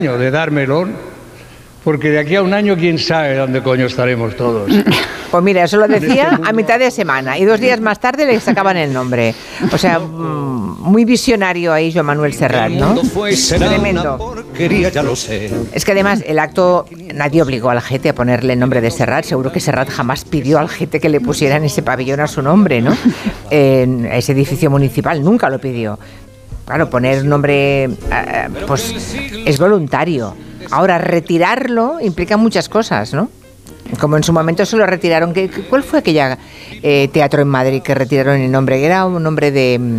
de dármelo, porque de aquí a un año quién sabe dónde coño estaremos todos. Pues mira, eso lo decía a mitad de semana y 2 días más tarde le sacaban el nombre. O sea, muy visionario ahí Joan Manuel Serrat, ¿no? Tremendo. Ya lo sé. Es que además el acto, nadie obligó al Jete a ponerle el nombre de Serrat. Seguro que Serrat jamás pidió al Jete que le pusieran ese pabellón a su nombre, ¿no? En ese edificio municipal, nunca lo pidió. Claro, poner nombre pues es voluntario. Ahora, retirarlo implica muchas cosas, ¿no? Como en su momento se lo retiraron. ¿Cuál fue aquella teatro en Madrid que retiraron el nombre? Era un nombre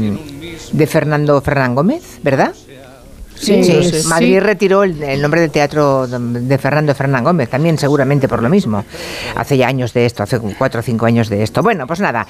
de Fernán Gómez, ¿verdad? Sí. Madrid retiró el nombre del teatro de Fernán Gómez, también seguramente por lo mismo. Hace ya años de esto, hace 4 o 5 años de esto. Bueno, pues nada,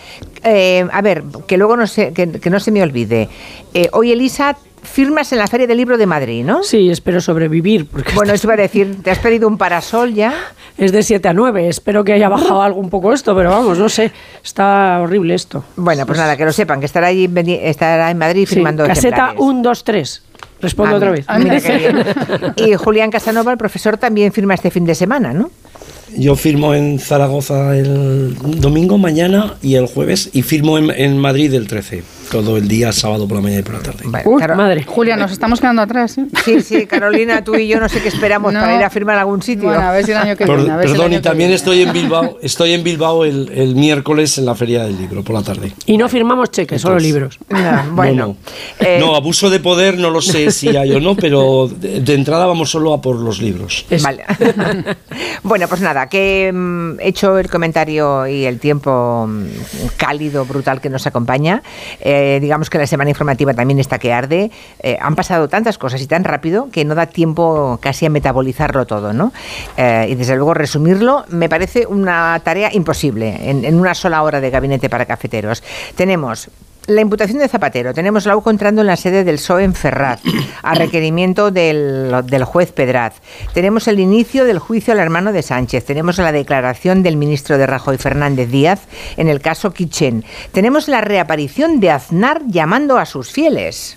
a ver, que luego no se me olvide. Hoy, Elisa, firmas en la Feria del Libro de Madrid, ¿no? Sí, espero sobrevivir. Bueno, eso iba a decir, ¿te has pedido un parasol ya? Es de 7 a 9, espero que haya bajado algo un poco esto, pero vamos, no sé, está horrible esto. Bueno, pues nada, que lo sepan, que estará en Madrid firmando caseta 1, 2, 3. Respondo otra vez. Mira qué bien. Y Julián Casanova, el profesor, también firma este fin de semana, ¿no? Yo firmo en Zaragoza el domingo, mañana y el jueves, y firmo en Madrid el 13, todo el día, sábado por la mañana y por la tarde. Vale, madre. Julia, nos estamos quedando atrás, ¿eh? Sí, Carolina, tú y yo no sé qué esperamos para ir a firmar a algún sitio. Bueno, a ver si el año que viene. Perdón, y también estoy en Bilbao el miércoles en la Feria del Libro por la tarde. Y no firmamos cheques, solo libros. Bueno. No, abuso de poder no lo sé si hay o no, pero de entrada vamos solo a por los libros. Vale. Bueno, pues nada, que hecho el comentario y el tiempo cálido, brutal que nos acompaña, digamos que la semana informativa también está que arde. Han pasado tantas cosas y tan rápido que no da tiempo casi a metabolizarlo todo, ¿no? Y desde luego resumirlo me parece una tarea imposible en una sola hora de gabinete para cafeteros. Tenemos la imputación de Zapatero, tenemos la UCO entrando en la sede del PSOE en Ferraz, a requerimiento del juez Pedraz. Tenemos el inicio del juicio al hermano de Sánchez, tenemos la declaración del ministro de Rajoy, Fernández Díaz, en el caso Kitchen. Tenemos la reaparición de Aznar llamando a sus fieles.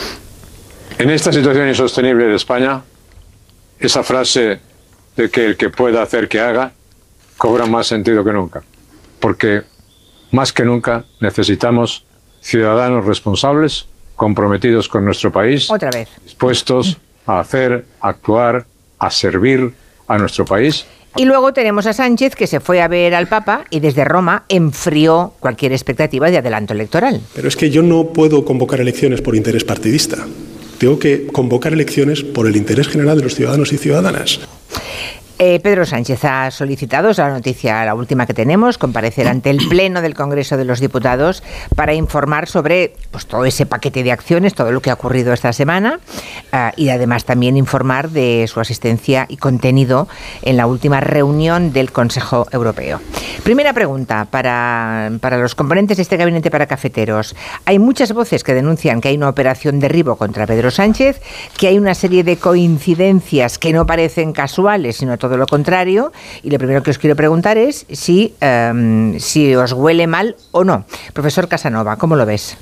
En esta situación insostenible de España, esa frase de que el que pueda hacer que haga, cobra más sentido que nunca. Porque más que nunca necesitamos ciudadanos responsables, comprometidos con nuestro país, otra vez, dispuestos a hacer, a actuar, a servir a nuestro país. Y luego tenemos a Sánchez, que se fue a ver al Papa y desde Roma enfrió cualquier expectativa de adelanto electoral. Pero es que yo no puedo convocar elecciones por interés partidista. Tengo que convocar elecciones por el interés general de los ciudadanos y ciudadanas. Pedro Sánchez ha solicitado, es la noticia, la última que tenemos, comparecer ante el Pleno del Congreso de los Diputados para informar sobre pues, todo ese paquete de acciones, todo lo que ha ocurrido esta semana y además también informar de su asistencia y contenido en la última reunión del Consejo Europeo. Primera pregunta para los componentes de este gabinete para cafeteros. Hay muchas voces que denuncian que hay una operación derribo contra Pedro Sánchez, que hay una serie de coincidencias que no parecen casuales, sino todo lo contrario, y lo primero que os quiero preguntar es si os huele mal o no. Profesor Casanova, ¿cómo lo ves?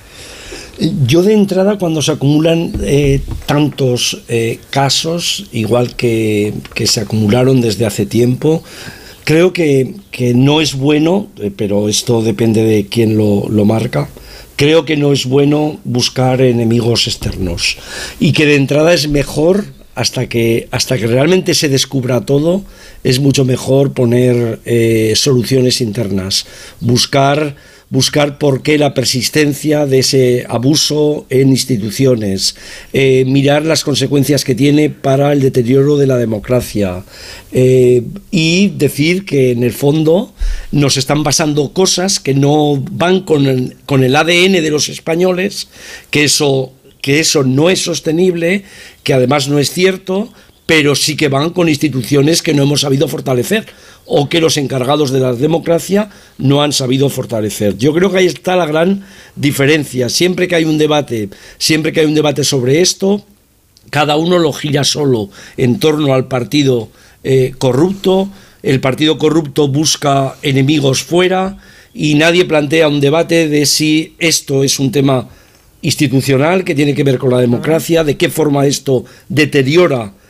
Yo de entrada, cuando se acumulan tantos casos, igual que se acumularon desde hace tiempo, creo que no es bueno, pero esto depende de quién lo marca. Creo que no es bueno buscar enemigos externos y que de entrada es mejor, hasta que realmente se descubra todo, es mucho mejor poner soluciones internas, buscar por qué la persistencia de ese abuso en instituciones, mirar las consecuencias que tiene para el deterioro de la democracia y decir que en el fondo nos están pasando cosas que no van con el ADN de los españoles, que eso no es sostenible, que además no es cierto, pero sí que van con instituciones que no hemos sabido fortalecer o que los encargados de la democracia no han sabido fortalecer. Yo creo que ahí está la gran diferencia. Siempre que hay un debate sobre esto, cada uno lo gira solo en torno al partido corrupto. El partido corrupto busca enemigos fuera y nadie plantea un debate de si esto es un tema institucional que tiene que ver con la democracia, de qué forma esto deteriora